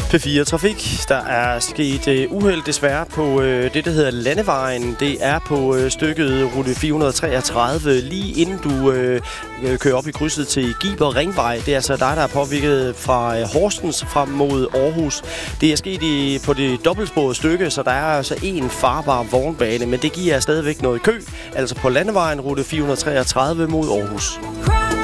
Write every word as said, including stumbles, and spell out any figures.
P fire Trafik. Der er sket uh, uheld desværre på uh, det, der hedder Landevejen. Det er på uh, stykket rute fire hundrede treogtredive, lige inden du uh, kører op i krydset til Giber Ringvej. Det er altså dig, der er påvirket fra uh, Horsens frem mod Aarhus. Det er sket i, på det dobbeltsporede stykke, så der er altså en farbar vognbane, men det giver stadigvæk noget kø. Altså på Landevejen, rute fire hundrede treogtredive mod Aarhus.